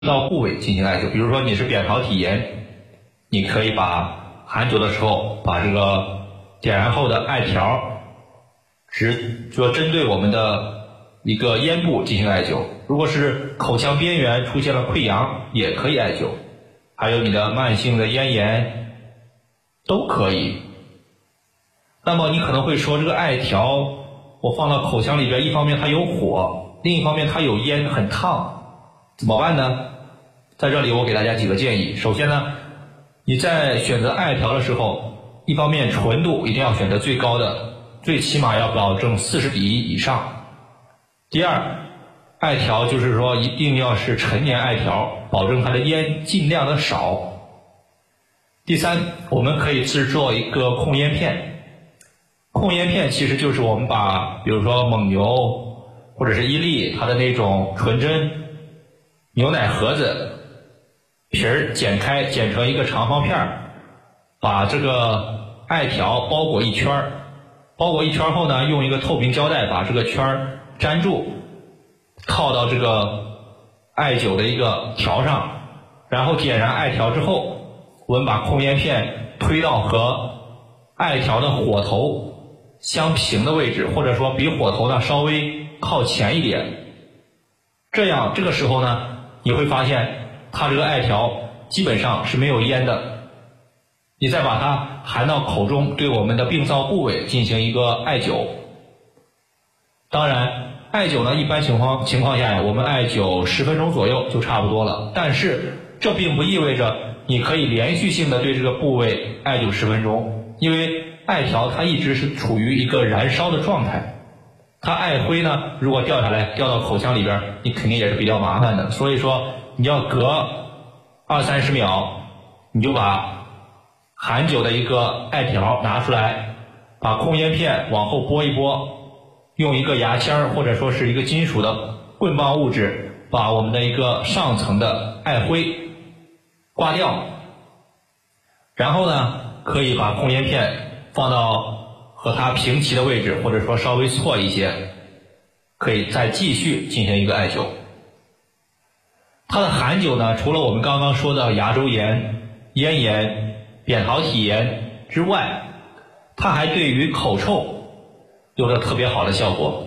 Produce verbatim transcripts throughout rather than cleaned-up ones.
到部位进行艾灸。比如说你是扁桃体炎，你可以把含灸的时候把这个点燃后的艾条直说针对我们的一个咽部进行艾灸。如果是口腔边缘出现了溃疡，也可以艾灸。还有你的慢性的咽炎都可以。那么你可能会说，这个艾条我放到口腔里边，一方面它有火，另一方面它有烟，很烫，怎么办呢？在这里我给大家几个建议。首先呢，你在选择艾条的时候，一方面纯度一定要选择最高的，最起码要保证四十比一以上。第二，艾条就是说一定要是陈年艾条，保证它的烟尽量的少。第三，我们可以制作一个控烟片。控烟片其实就是我们把比如说蒙牛或者是伊利它的那种纯真牛奶盒子皮儿剪开，剪成一个长方片，把这个艾条包裹一圈，包裹一圈后呢，用一个透明胶带把这个圈粘住，套到这个艾灸的一个条上，然后点燃艾条之后，我们把控烟片推到和艾条的火头相平的位置，或者说比火头呢稍微靠前一点。这样这个时候呢，你会发现它这个艾条基本上是没有烟的。你再把它含到口中，对我们的病灶部位进行一个艾灸。当然艾灸呢，一般情况情况下我们艾灸十分钟左右就差不多了，但是这并不意味着你可以连续性的对这个部位艾灸十分钟，因为艾条它一直是处于一个燃烧的状态，它艾灰呢如果掉下来掉到口腔里边，你肯定也是比较麻烦的。所以说你要隔二三十秒，你就把含灸的一个艾条拿出来，把控烟片往后拨一拨，用一个牙签或者说是一个金属的棍棒物质，把我们的一个上层的艾灰刮掉，然后呢可以把控烟片放到和它平齐的位置，或者说稍微错一些，可以再继续进行一个艾灸。它的含灸呢，除了我们刚刚说的牙周炎、咽炎、扁桃体炎之外，它还对于口臭有着特别好的效果。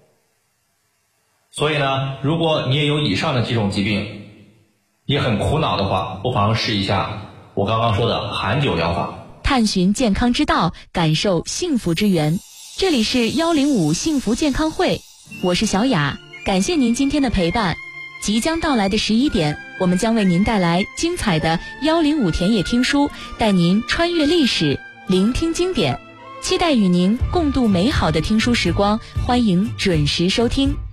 所以呢，如果你也有以上的几种疾病，你很苦恼的话，不妨试一下我刚刚说的含灸疗法。 探寻健康之道，感受幸福之源。这里是幺零五幸福健康会，我是小雅，感谢您今天的陪伴。即将到来的十一点，我们将为您带来精彩的幺零五田野听书，带您穿越历史，聆听经典。期待与您共度美好的听书时光，欢迎准时收听。